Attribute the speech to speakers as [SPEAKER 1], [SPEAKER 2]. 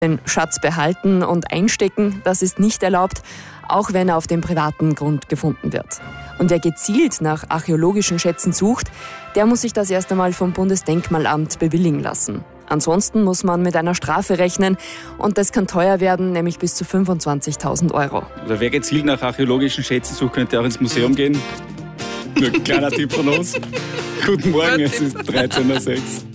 [SPEAKER 1] Den Schatz behalten und einstecken, das ist nicht erlaubt, auch wenn er auf dem privaten Grund gefunden wird. Und wer gezielt nach archäologischen Schätzen sucht, der muss sich das erst einmal vom Bundesdenkmalamt bewilligen lassen. Ansonsten muss man mit einer Strafe rechnen und das kann teuer werden, nämlich bis zu 25.000 €.
[SPEAKER 2] Also wer gezielt nach archäologischen Schätzen sucht, könnte auch ins Museum gehen. Nur ein kleiner Tipp von uns. Guten Morgen, es ist 13:06 Uhr.